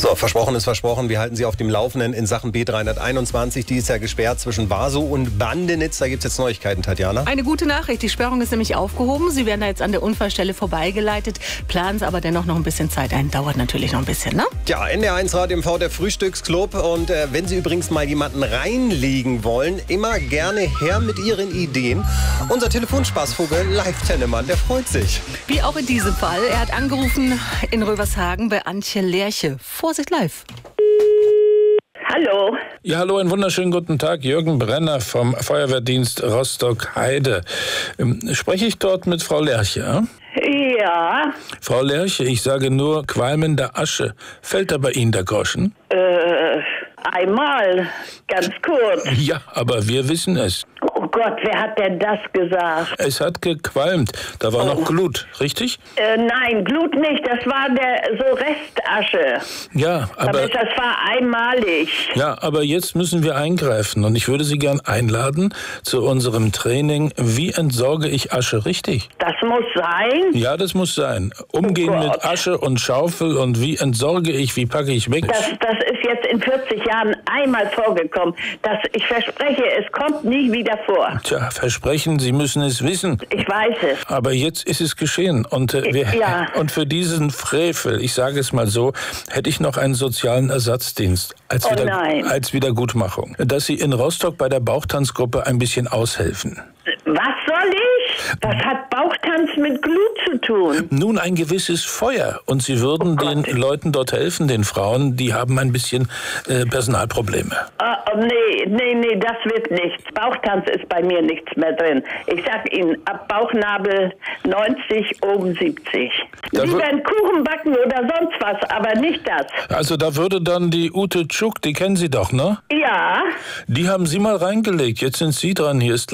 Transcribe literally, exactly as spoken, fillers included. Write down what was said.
So, versprochen ist versprochen. Wir halten Sie auf dem Laufenden in Sachen B dreihunderteinundzwanzig. Die ist ja gesperrt zwischen Warsow und Bandenitz. Da gibt es jetzt Neuigkeiten, Tatjana. Eine gute Nachricht. Die Sperrung ist nämlich aufgehoben. Sie werden da jetzt an der Unfallstelle vorbeigeleitet. Planen Sie aber dennoch noch ein bisschen Zeit ein. Dauert natürlich noch ein bisschen, ne? Ja, N D R eins Radio M V, der Frühstücksclub. Und äh, wenn Sie übrigens mal jemanden reinlegen wollen, immer gerne her mit Ihren Ideen. Unser Telefonspaßvogel Live Tennemann, der freut sich. Wie auch in diesem Fall. Er hat angerufen in Rövershagen bei Antje Lerche. Vorsicht live. Hallo. Ja, hallo, einen wunderschönen guten Tag. Jürgen Brenner vom Feuerwehrdienst Rostock-Heide. Ähm, spreche ich dort mit Frau Lerche? Äh? Ja. Frau Lerche, ich sage nur qualmende Asche. Fällt da bei Ihnen der Groschen? Äh, einmal, ganz kurz. Ja, aber wir wissen es. Oh Gott, wer hat denn das gesagt? Es hat gequalmt. Da war Oh. noch Glut, richtig? Äh, nein, Glut nicht, das war der so Restasche. Ja, aber, Aber das war einmalig. ja, aber jetzt müssen wir eingreifen. Und ich würde Sie gern einladen zu unserem Training. Wie entsorge ich Asche richtig? Das muss sein. Ja, das muss sein. Umgehen Oh Gott. mit Asche und Schaufel und wie entsorge ich, wie packe ich weg? Das, das ist jetzt in vierzig Jahren einmal vorgekommen. Das, ich verspreche, es kommt nie wieder vor. Tja, Versprechen, Sie müssen es wissen. Ich weiß es. Aber jetzt ist es geschehen. Und, äh, wir, Ja. und für diesen Frevel, ich sage es mal so, hätte ich noch einen sozialen Ersatzdienst als, Oh wieder, nein. als Wiedergutmachung. Dass Sie in Rostock bei der Bauchtanzgruppe ein bisschen aushelfen. Was soll ich? Was hat Bauchtanz mit Glut zu tun? Nun, ein gewisses Feuer. Und Sie würden Oh den Gott. Leuten dort helfen, den Frauen, die haben ein bisschen äh, Personalprobleme. Ah, oh, nee, nee, nee, das wird nichts. Bauchtanz ist bei mir nichts mehr drin. Ich sag Ihnen, ab Bauchnabel neunzig, oben siebzig. Da Lieber wür- einen Kuchen backen oder sonst was, aber nicht das. Also da würde dann die Ute Tschuk, die kennen Sie doch, ne? Ja. Die haben Sie mal reingelegt. Jetzt sind Sie dran. Hier ist